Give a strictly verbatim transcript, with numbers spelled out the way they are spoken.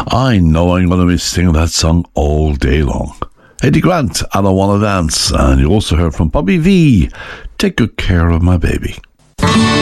I know I'm going to be singing that song all day long. Eddie Grant, I Don't Wanna Dance, and you also heard from Bobby Vee, Take Good Care of My Baby.